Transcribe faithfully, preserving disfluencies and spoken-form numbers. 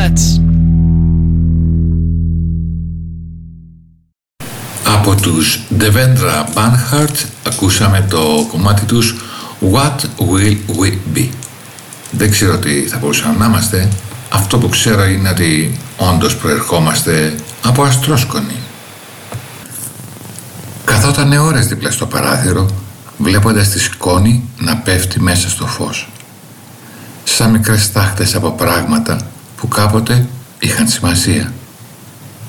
Cats. Από τους Devendra Banhart ακούσαμε το κομμάτι τους What Will We Be. Δεν ξέρω τι θα μπορούσαμε να είμαστε. Αυτό που ξέρω είναι ότι όντως προερχόμαστε από αστρόσκονη. Καθότανε ώρες δίπλα στο παράθυρο, βλέποντας τη σκόνη να πέφτει μέσα στο φως. Σαν μικρές τάχτες από πράγματα που κάποτε είχαν σημασία.